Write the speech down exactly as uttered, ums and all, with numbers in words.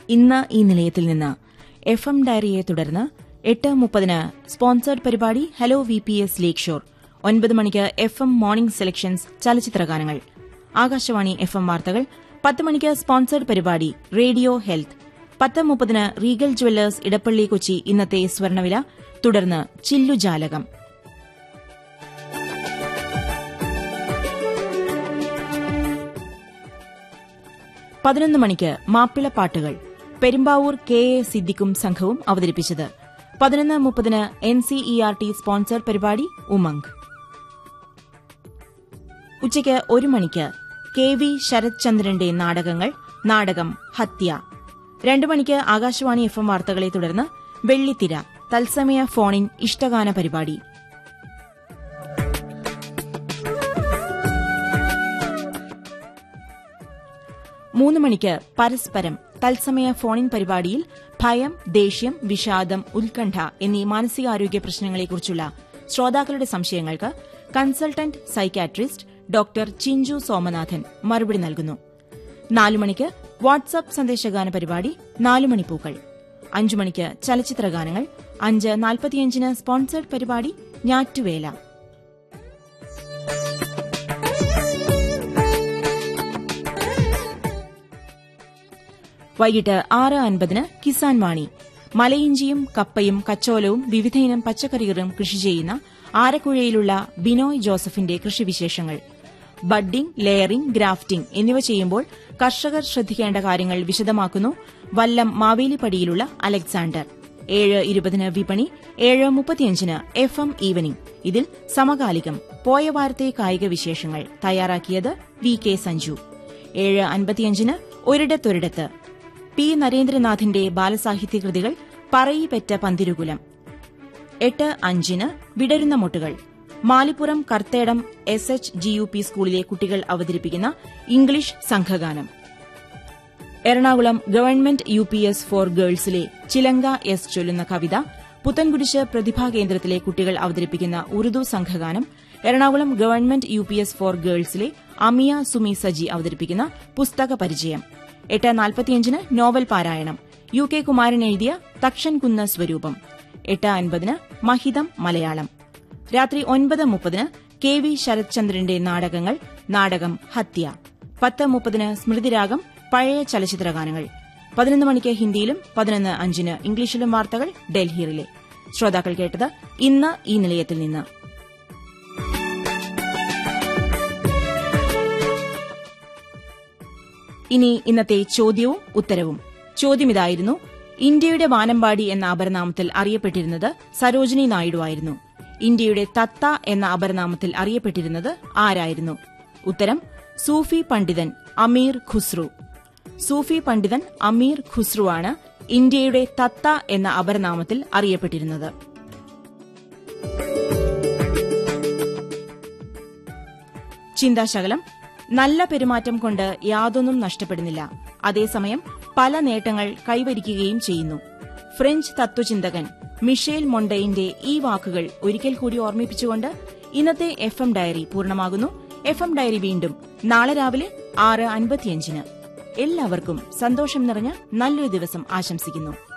ഇന്ന് ഈ നിലയത്തിൽ നിന്ന് എഫ് എം ഡയറിയെ തുടർന്ന് എട്ട് മുപ്പതിന് സ്പോൺസേഡ് പരിപാടി ഹലോ വി പി എസ് ലേക്ക് ഷോർ. ഒൻപത് മണിക്ക് എഫ് എം മോർണിംഗ് സെലക്ഷൻസ് ചലച്ചിത്രഗാനങ്ങൾ. ആകാശവാണി എഫ് എം വാർത്തകൾ. പത്ത് മണിക്ക് സ്പോൺസേഡ് പരിപാടി റേഡിയോ ഹെൽത്ത്. പത്ത് മുപ്പതിന് റീഗൽ ജുവല്ലേഴ്സ് ഇടപ്പള്ളി കൊച്ചി ഇന്നത്തെ സ്വർണ്ണവില. തുടർന്ന് ചില്ലുജാലകം. പതിനൊന്ന് മണിക്ക് മാപ്പിളപ്പാട്ടുകൾ. പെരുമ്പാവൂർ കെ എ സിദ്ദിഖും സംഘവും അവതരിപ്പിച്ചത്. പതിനൊന്ന് മുപ്പതിന് N C E R T sponsor പരിപാടി ഉമംഗ്. ഉച്ചയ്ക്ക് ഒരു മണിക്ക് കെ വി ശരത് ചന്ദ്രന്റെ നാടകങ്ങൾ. നാടകം ഹത്യ. രണ്ടു മണിക്ക് ആകാശവാണി എഫ് എം വാർത്തകളെ തുടർന്ന് വെള്ളിത്തിര തത്സമയ ഫോണിൻ ഇഷ്ടഗാന പരിപാടി. മൂന്ന് മണിക്ക് പരസ്പരം തത്സമയ ഫോണിൻ പരിപാടിയിൽ ഭയം, ദേഷ്യം, വിഷാദം, ഉത്കണ്ഠ എന്നീ മാനസികാരോഗ്യ പ്രശ്നങ്ങളെക്കുറിച്ചുള്ള ശ്രോതാക്കളുടെ സംശയങ്ങൾക്ക് consultant psychiatrist doctor Chinchu Somanathan മറുപടി നൽകുന്നു. നാലു മണിക്ക് വാട്സ്ആപ്പ് സന്ദേശഗാന പരിപാടി നാലുമണിപ്പൂക്കൾ. അഞ്ചു മണിക്ക് ചലച്ചിത്രഗാനങ്ങൾ. അഞ്ച് നാൽപ്പത്തിയഞ്ചിന് സ്പോൺസേഡ് പരിപാടി ഞാറ്റുവേല. വൈകിട്ട് ആറ് അൻപതിന് കിസാൻ വാണി. മലയിഞ്ചിയും കപ്പയും കച്ചോലവും വിവിധയിനം പച്ചക്കറികളും കൃഷി ചെയ്യുന്ന ആരക്കുഴയിലുള്ള ബിനോയ് ജോസഫിന്റെ കൃഷിവിശേഷങ്ങൾ. ബഡ്ഡിംഗ്, ലെയറിംഗ്, ഗ്രാഫ്റ്റിംഗ് എന്നിവ ചെയ്യുമ്പോൾ കർഷകർ ശ്രദ്ധിക്കേണ്ട കാര്യങ്ങൾ വിശദമാക്കുന്നു വല്ലം മാവേലിപ്പടിയിലുള്ള അലക്സാണ്ടർ. ഏഴ് ഇരുപതിന് വിപണി. ഏഴ് മുപ്പത്തിയഞ്ചിന് എഫ് എം ഈവനിംഗ്. ഇതിൽ സമകാലികം പോയ വാരത്തെ കായിക വിശേഷങ്ങൾ. തയ്യാറാക്കിയത് വി കെ സഞ്ജു. ഏഴ് അൻപത്തിയഞ്ചിന് ഒരിടത്തൊരിടത്ത് പി നരേന്ദ്രനാഥിന്റെ ബാലസാഹിത്യകൃതികൾ പറയിപ്പെറ്റ പന്തിരുകുലം. എട്ട് അഞ്ചിന് വിടരുന്ന മുട്ടുകൾ. Malipuram Karthedam S H G U P സ്കൂളിലെ കുട്ടികൾ അവതരിപ്പിക്കുന്ന English സംഘഗാനം. Ernakulam government U P S four ഗേൾസിലെ ചിലങ്ക എസ് ചൊല്ലുന്ന കവിത. പുത്തൻകുരിശ് പ്രതിഭാകേന്ദ്രത്തിലെ കുട്ടികൾ അവതരിപ്പിക്കുന്ന Urdu സംഘഗാനം. Ernakulam government U P S four ഗേൾസിലെ Amiya Sumi Saji അവതരിപ്പിക്കുന്ന പുസ്തക പരിചയം. എട്ട് നാൽപ്പത്തിയഞ്ചിന് നോവൽ പാരായണം. യു കെ കുമാരൻ എഴുതിയ തക്ഷൻകുന്ന് സ്വരൂപം. എട്ട് അൻപതിന് മഹിതം മലയാളം. രാത്രി ഒൻപത് മുപ്പതിന് കെ വി ശരത് ചന്ദ്രന്റെ നാടകങ്ങൾ. നാടകം ഹത്യ. പത്ത് മുപ്പതിന് സ്മൃതിരാഗം പഴയ ചലച്ചിത്രഗാനങ്ങൾ. പതിനൊന്ന് മണിക്ക് ഹിന്ദിയിലും പതിനൊന്ന് അഞ്ചിന് ഇംഗ്ലീഷിലും വാർത്തകൾ ഡൽഹിയിലെ. ശ്രോതാക്കൾ കേട്ടത് ഇന്ന് ഈ നിലയത്തിൽ നിന്ന്. ഇനി ഇന്നത്തെ ചോദ്യവും ഉത്തരവും. ചോദ്യമിതായിരുന്നു: ഇന്ത്യയുടെ വാനമ്പാടി എന്ന അപരനാമത്തിൽ അറിയപ്പെട്ടിരുന്നത് സരോജിനി നായിഡു ആയിരുന്നു. ഇന്ത്യയുടെ തത്ത എന്ന അപരനാമത്തിൽ അറിയപ്പെട്ടിരുന്നത് ആരായിരുന്നു? ഉത്തരം: സൂഫി പണ്ഡിതൻ അമീർ ഖുസ്രു. സൂഫി പണ്ഡിതൻ അമീർ ഖുസ്രുവാണ് ഇന്ത്യയുടെ തത്ത എന്ന അപരനാമത്തിൽ അറിയപ്പെട്ടിരുന്നത്. ചിന്താശകലം: നല്ല പെരുമാറ്റം കൊണ്ട് യാതൊന്നും നഷ്ടപ്പെടുന്നില്ല, അതേസമയം പല നേട്ടങ്ങൾ കൈവരിക്കുകയും ചെയ്യുന്നു. ഫ്രഞ്ച് തത്വചിന്തകൻ മിഷേൽ മൊണ്ടൈന്റെ ഈ വാക്കുകൾ ഒരിക്കൽ കൂടി ഓർമ്മിപ്പിച്ചുകൊണ്ട് ഇന്നത്തെ എഫ് എം ഡയറി പൂർണ്ണമാകുന്നു. എഫ് എം ഡയറി വീണ്ടും നാളെ രാവിലെ ആറ് അൻപത്തിയഞ്ചിന്. എല്ലാവർക്കും സന്തോഷം നിറഞ്ഞ നല്ലൊരു ദിവസം ആശംസിക്കുന്നു.